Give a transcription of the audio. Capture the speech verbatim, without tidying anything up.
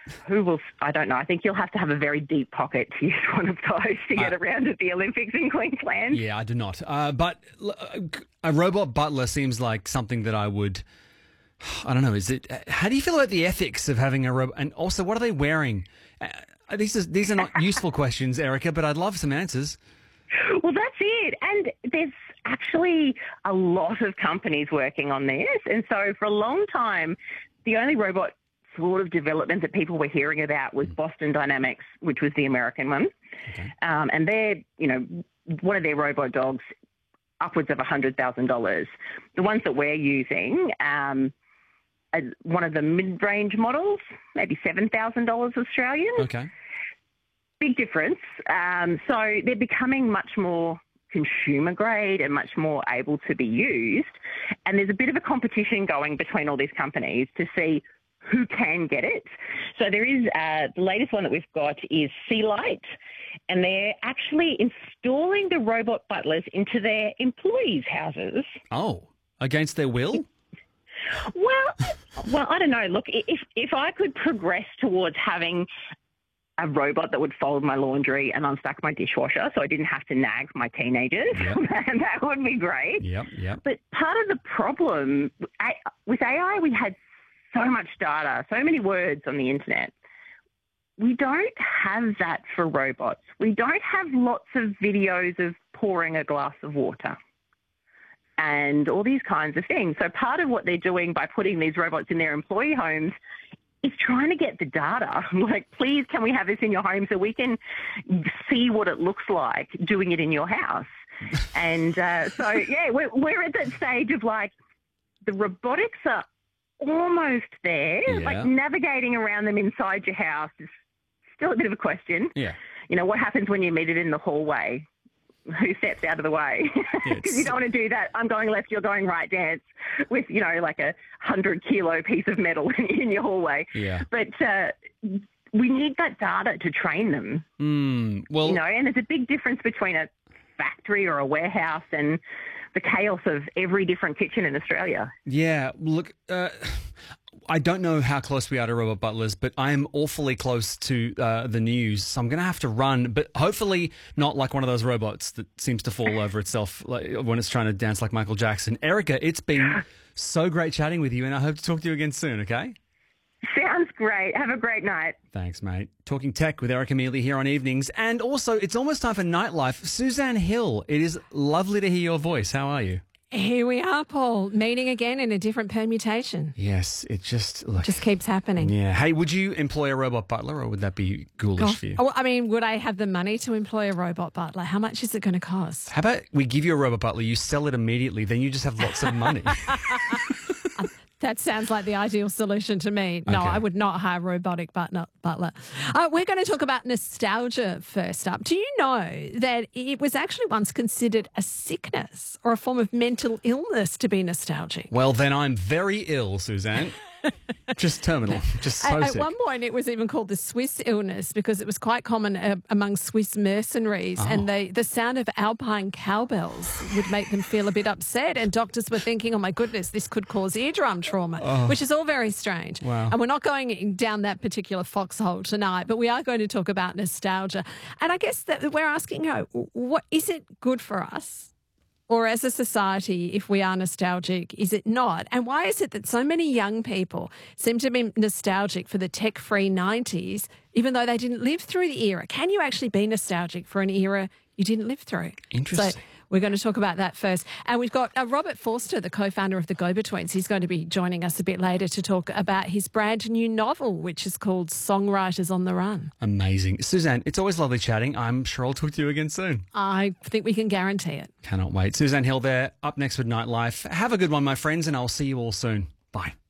who will, I don't know. I think you'll have to have a very deep pocket to use one of those to get Uh, around at the Olympics in Queensland. Yeah, I do not. Uh, but l- a robot butler seems like something that I would, I don't know, is it, how do you feel about the ethics of having a robot? And also, what are they wearing? Uh, these, are, these are not useful questions, Erica, but I'd love some answers. Well, that's it. And there's actually a lot of companies working on this. And so for a long time, the only robot sort of development that people were hearing about was Boston Dynamics, which was the American one. Okay. Um, and they're, you know, one of their robot dogs, upwards of one hundred thousand dollars. The ones that we're using, um, are one of the mid-range models, maybe seven thousand dollars Australian. Okay. Big difference. Um, so they're becoming much more consumer grade and much more able to be used. And there's a bit of a competition going between all these companies to see who can get it. So there is, uh, the latest one that we've got is Sealight, and they're actually installing the robot butlers into their employees' houses. Oh, against their will? Well, well, I don't know. Look, if if I could progress towards having a robot that would fold my laundry and unstack my dishwasher so I didn't have to nag my teenagers, Yep. and that would be great. Yep, yep. But part of the problem with A I, we had so much data, so many words on the internet. We don't have that for robots. We don't have lots of videos of pouring a glass of water and all these kinds of things. So part of what they're doing by putting these robots in their employee homes is trying to get the data. Like, please, can we have this in your home so we can see what it looks like doing it in your house? And uh, so, yeah, we're, we're at that stage of, like, the robotics are almost there. Yeah. Like, navigating around them inside your house is still a bit of a question. Yeah. You know, what happens when you meet it in the hallway? Who steps out of the way? Because you don't want to do that I'm going left, you're going right dance with, you know, like a hundred kilo piece of metal in your hallway. Yeah. But uh, we need that data to train them. Mm, well, You know, and there's a big difference between a factory or a warehouse and the chaos of every different kitchen in Australia. yeah, look, uh, I don't know how close we are to robot butlers, but I'm awfully close to uh, the news, so I'm going to have to run, but hopefully not like one of those robots that seems to fall over itself like, when it's trying to dance like Michael Jackson. Erica, it's been so great chatting with you, and I hope to talk to you again soon, okay? Sounds great. Have a great night. Thanks, mate. Talking tech with Erica Mealy here on Evenings. And also, it's almost time for Nightlife. Suzanne Hill, it is lovely to hear your voice. How are you? Here we are, Paul, meeting again in a different permutation. Yes, it just... Look, Just keeps happening. yeah. Hey, would you employ a robot butler, or would that be ghoulish Gosh. for you? Oh, I mean, would I have the money to employ a robot butler? How much is it going to cost? How about we give you a robot butler, you sell it immediately, then you just have lots of money. That sounds like the ideal solution to me. No, Okay. I would not hire a robotic butler. butler. Uh, we're going to talk about nostalgia first up. Do you know that it was actually once considered a sickness or a form of mental illness to be nostalgic? Well, then I'm very ill, Suzanne. Just terminal. Just so At, at sick. one point, it was even called the Swiss illness because it was quite common uh, among Swiss mercenaries, Oh. and they, the sound of alpine cowbells would make them feel a bit upset. And doctors were thinking, "Oh my goodness, this could cause eardrum trauma," which is all very strange. Wow. And we're not going down that particular foxhole tonight, but we are going to talk about nostalgia. And I guess that we're asking, you know, what is it good for us? Or as a society, if we are nostalgic, is it not? And why is it that so many young people seem to be nostalgic for the tech-free nineties, even though they didn't live through the era? Can you actually be nostalgic for an era you didn't live through? Interesting. So we're going to talk about that first. And we've got uh, Robert Forster, the co-founder of the Go-Betweens. He's going to be joining us a bit later to talk about his brand new novel, which is called Songwriters on the Run. Amazing. Suzanne, it's always lovely chatting. I'm sure I'll talk to you again soon. I think we can guarantee it. Cannot wait. Suzanne Hill there, up next with Nightlife. Have a good one, my friends, and I'll see you all soon. Bye.